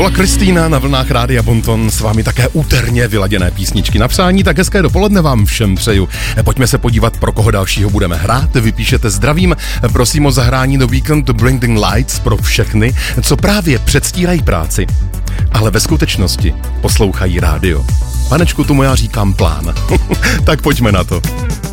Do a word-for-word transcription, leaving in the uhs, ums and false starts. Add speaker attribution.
Speaker 1: byla Kristýna na vlnách Rádia Bonton, s vámi také úterně vyladěné písničky na přání, tak hezké dopoledne vám všem přeju. Pojďme se podívat, pro koho dalšího budeme hrát. Vypíšete zdravím, prosím o zahrání do Weekend Blinding Lights pro všechny, co právě předstírají práci, ale ve skutečnosti poslouchají rádio. Panečku, tomu já říkám plán. Tak pojďme na to.